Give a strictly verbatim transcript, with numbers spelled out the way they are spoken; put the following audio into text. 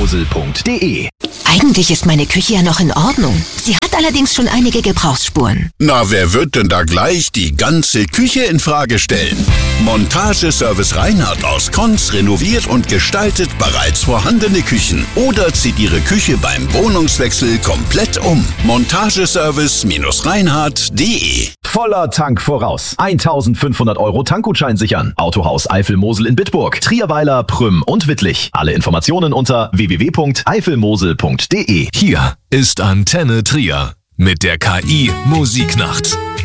mosel punkt de. Eigentlich ist meine Küche ja noch in Ordnung. Sie hat allerdings schon einige Gebrauchsspuren. Na, wer wird denn da gleich die ganze Küche in Frage stellen? Montageservice Reinhardt aus Konz renoviert und gestaltet bereits vorhandene Küchen oder zieht Ihre Küche beim Wohnungswechsel komplett um. Montageservice Reinhardt punkt de. Voller Tank voraus. eintausendfünfhundert Euro Tankgutschein sichern. Autohaus Eifel-Mosel in Bitburg, Trierweiler, Prüm und Wittlich. Alle Informationen unter w w w punkt eifel-mosel punkt de. Hier ist Antenne Trier mit der K I Musiknacht.